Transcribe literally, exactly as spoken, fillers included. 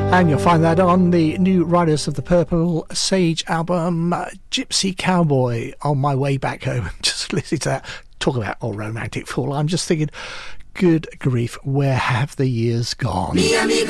And you'll find that on the new Riders of the Purple Sage album, Gypsy Cowboy. On my way back home, just listening to that, talk about old romantic fool, I'm just thinking, good grief, where have the years gone?